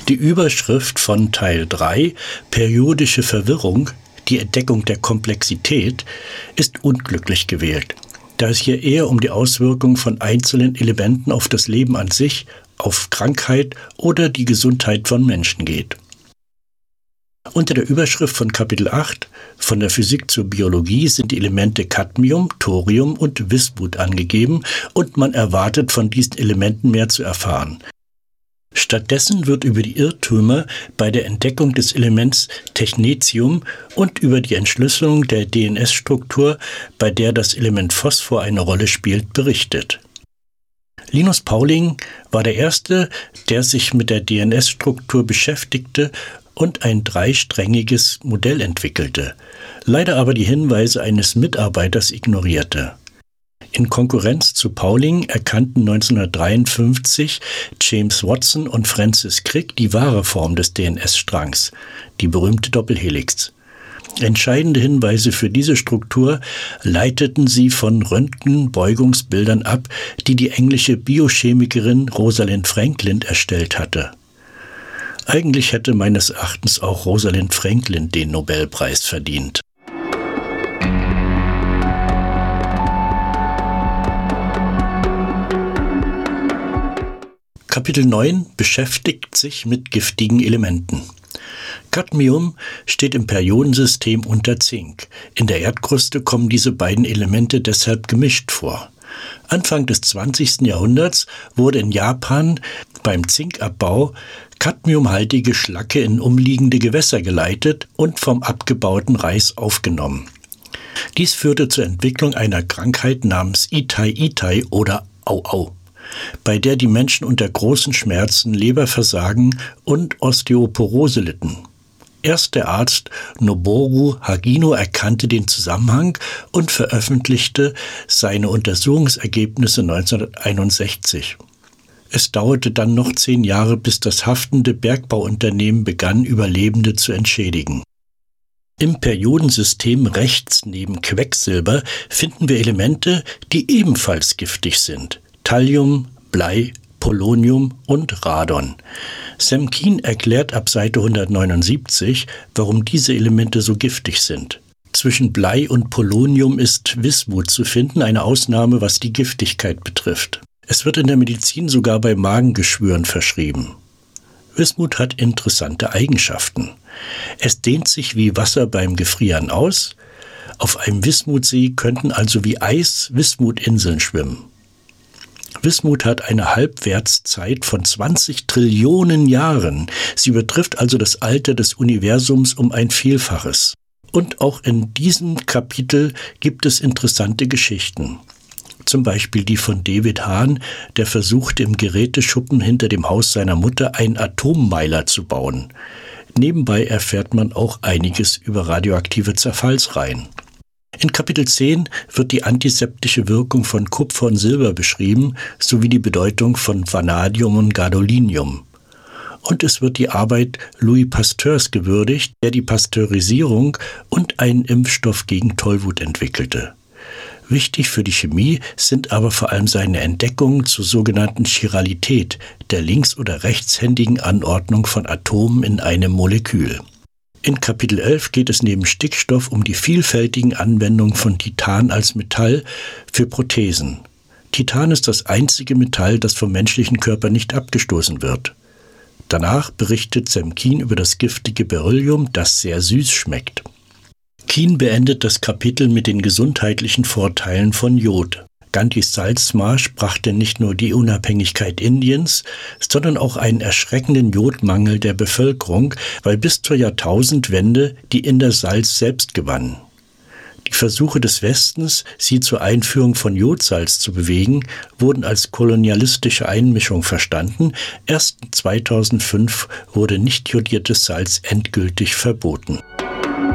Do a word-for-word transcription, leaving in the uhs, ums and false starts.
Die Überschrift von Teil drei, periodische Verwirrung, die Entdeckung der Komplexität, ist unglücklich gewählt, da es hier eher um die Auswirkungen von einzelnen Elementen auf das Leben an sich, auf Krankheit oder die Gesundheit von Menschen geht. Unter der Überschrift von Kapitel acht, von der Physik zur Biologie, sind die Elemente Cadmium, Thorium und Wismut angegeben und man erwartet von diesen Elementen mehr zu erfahren. Stattdessen wird über die Irrtümer bei der Entdeckung des Elements Technetium und über die Entschlüsselung der D N S-Struktur, bei der das Element Phosphor eine Rolle spielt, berichtet. Linus Pauling war der Erste, der sich mit der D N S-Struktur beschäftigte und ein dreisträngiges Modell entwickelte, leider aber die Hinweise eines Mitarbeiters ignorierte. In Konkurrenz zu Pauling erkannten neunzehnhundertdreiundfünfzig James Watson und Francis Crick die wahre Form des D N S-Strangs, die berühmte Doppelhelix. Entscheidende Hinweise für diese Struktur leiteten sie von Röntgenbeugungsbildern ab, die die englische Biochemikerin Rosalind Franklin erstellt hatte. Eigentlich hätte meines Erachtens auch Rosalind Franklin den Nobelpreis verdient. Kapitel neun beschäftigt sich mit giftigen Elementen. Cadmium steht im Periodensystem unter Zink. In der Erdkruste kommen diese beiden Elemente deshalb gemischt vor. Anfang des zwanzigsten Jahrhunderts wurde in Japan beim Zinkabbau cadmiumhaltige Schlacke in umliegende Gewässer geleitet und vom abgebauten Reis aufgenommen. Dies führte zur Entwicklung einer Krankheit namens Itai-Itai oder Au-Au, bei der die Menschen unter großen Schmerzen, Leberversagen und Osteoporose litten. Erst der Arzt Noboru Hagino erkannte den Zusammenhang und veröffentlichte seine Untersuchungsergebnisse neunzehnhunderteinundsechzig. Es dauerte dann noch zehn Jahre, bis das haftende Bergbauunternehmen begann, Überlebende zu entschädigen. Im Periodensystem rechts neben Quecksilber finden wir Elemente, die ebenfalls giftig sind: Thallium, Blei, Polonium und Radon. Sam Keen erklärt ab Seite hundertneunundsiebzig, warum diese Elemente so giftig sind. Zwischen Blei und Polonium ist Wismut zu finden, eine Ausnahme, was die Giftigkeit betrifft. Es wird in der Medizin sogar bei Magengeschwüren verschrieben. Wismut hat interessante Eigenschaften. Es dehnt sich wie Wasser beim Gefrieren aus. Auf einem Wismutsee könnten also wie Eis Wismutinseln schwimmen. Wismut hat eine Halbwertszeit von zwanzig Trillionen Jahren. Sie übertrifft also das Alter des Universums um ein Vielfaches. Und auch in diesem Kapitel gibt es interessante Geschichten. Zum Beispiel die von David Hahn, der versuchte, im Geräteschuppen hinter dem Haus seiner Mutter einen Atommeiler zu bauen. Nebenbei erfährt man auch einiges über radioaktive Zerfallsreihen. In Kapitel zehn wird die antiseptische Wirkung von Kupfer und Silber beschrieben, sowie die Bedeutung von Vanadium und Gadolinium. Und es wird die Arbeit Louis Pasteurs gewürdigt, der die Pasteurisierung und einen Impfstoff gegen Tollwut entwickelte. Wichtig für die Chemie sind aber vor allem seine Entdeckungen zur sogenannten Chiralität, der links- oder rechtshändigen Anordnung von Atomen in einem Molekül. In Kapitel elf geht es neben Stickstoff um die vielfältigen Anwendungen von Titan als Metall für Prothesen. Titan ist das einzige Metall, das vom menschlichen Körper nicht abgestoßen wird. Danach berichtet Sam Keen über das giftige Beryllium, das sehr süß schmeckt. Keen beendet das Kapitel mit den gesundheitlichen Vorteilen von Jod. Gandhis Salzmarsch brachte nicht nur die Unabhängigkeit Indiens, sondern auch einen erschreckenden Jodmangel der Bevölkerung, weil bis zur Jahrtausendwende die Inder Salz selbst gewannen. Die Versuche des Westens, sie zur Einführung von Jodsalz zu bewegen, wurden als kolonialistische Einmischung verstanden. Erst zweitausendfünf wurde nicht jodiertes Salz endgültig verboten.